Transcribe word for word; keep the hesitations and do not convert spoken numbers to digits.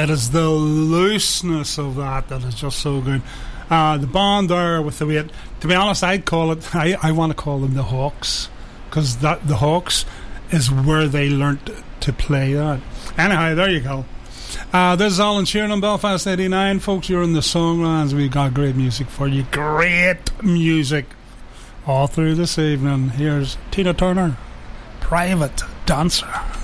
it is the looseness of that that is just so good. Uh, the band there with the weight. To be honest, I'd call it. I, I want to call them the Hawks, because that the Hawks is where they learnt to play that. Anyhow, there you go. Uh, this is Alan Sheeran on Belfast eighty-nine, folks. You're in the Songlands. We got great music for you. Great music all through this evening. Here's Tina Turner, Private Dancer.